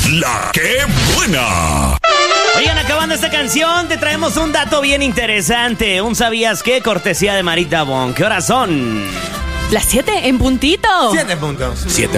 La que buena. Oigan, acabando esta canción, te traemos un dato bien interesante. Un ¿sabías qué? Cortesía de Marita Bon. ¿Qué horas son? Las 7 en puntito. 7 puntos. 7